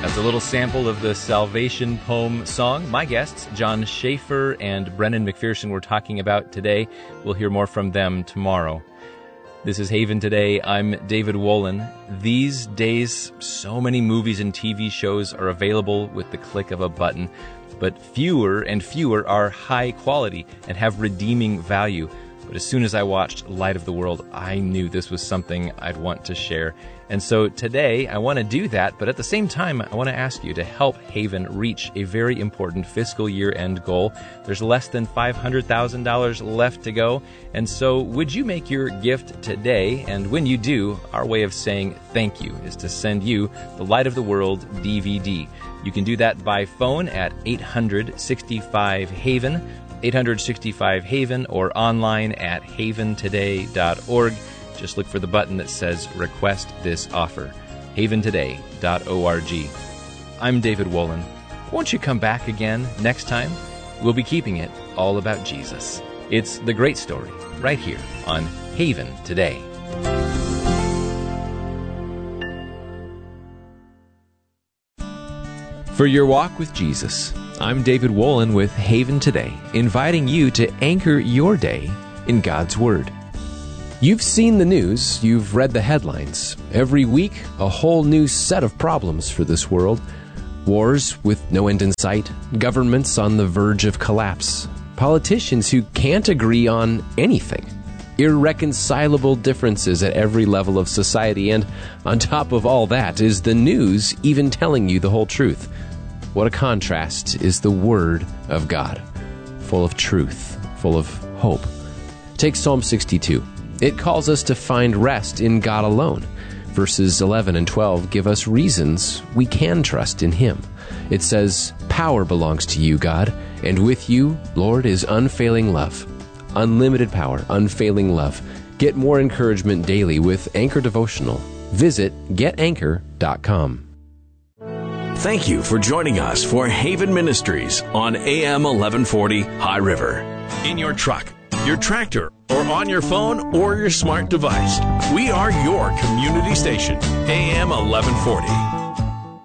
That's a little sample of the Salvation Poem song. My guests, John Schaefer and Brennan McPherson, we're talking about today. We'll hear more from them tomorrow. This is Haven Today. I'm David Wolin. These days, so many movies and TV shows are available with the click of a button, but fewer and fewer are high quality and have redeeming value. But as soon as I watched Light of the World, I knew this was something I'd want to share. And so today, I want to do that, but at the same time, I want to ask you to help Haven reach a very important fiscal year-end goal. There's less than $500,000 left to go, and so would you make your gift today? And when you do, our way of saying thank you is to send you the Light of the World DVD. You can do that by phone at 865-HAVEN, 865-HAVEN, or online at haventoday.org. Just look for the button that says Request This Offer, haventoday.org. I'm David Wolin. Won't you come back again next time? We'll be keeping it all about Jesus. It's the great story right here on Haven Today. For your walk with Jesus, I'm David Wolin with Haven Today, inviting you to anchor your day in God's Word. You've seen the news, you've read the headlines. Every week, a whole new set of problems for this world. Wars with no end in sight, governments on the verge of collapse, politicians who can't agree on anything, irreconcilable differences at every level of society, and on top of all that is the news even telling you the whole truth. What a contrast is the Word of God, full of truth, full of hope. Take Psalm 62. It calls us to find rest in God alone. Verses 11 and 12 give us reasons we can trust in Him. It says, "Power belongs to you, God, and with you, Lord, is unfailing love." Unlimited power, unfailing love. Get more encouragement daily with Anchor Devotional. Visit getanchor.com. Thank you for joining us for Haven Ministries on AM 1140 High River. In your truck, your tractor, or on your phone or your smart device, we are your community station, AM 1140.